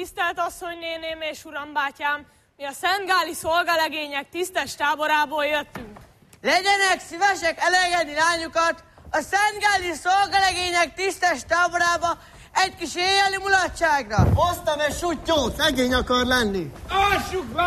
Tisztelt asszonynéném és urambátyám, mi a szentgáli szolgalegények tisztes táborából jöttünk. Legyenek szívesek elengedni lányukat a szentgáli szolgalegények tisztes táborába egy kis éjjeli mulatságra. Hoztam egy suttyót, szegény akar lenni. Ássuk be!